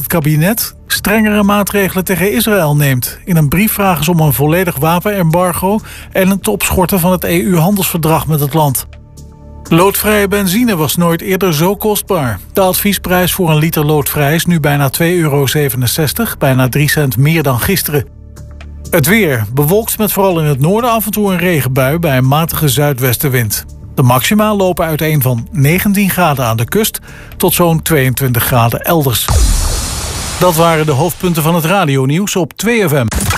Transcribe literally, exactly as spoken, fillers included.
kabinet strengere maatregelen tegen Israël neemt. In een brief vragen ze om een volledig wapenembargo en het opschorten van het E U-handelsverdrag met het land. Loodvrije benzine was nooit eerder zo kostbaar. De adviesprijs voor een liter loodvrij is nu bijna twee euro zevenenzestig, bijna drie cent meer dan gisteren. Het weer bewolkt met vooral in het noorden af en toe een regenbui bij een matige zuidwestenwind. De maxima lopen uiteen van negentien graden aan de kust tot zo'n tweeëntwintig graden elders. Dat waren de hoofdpunten van het radionieuws op twee F M.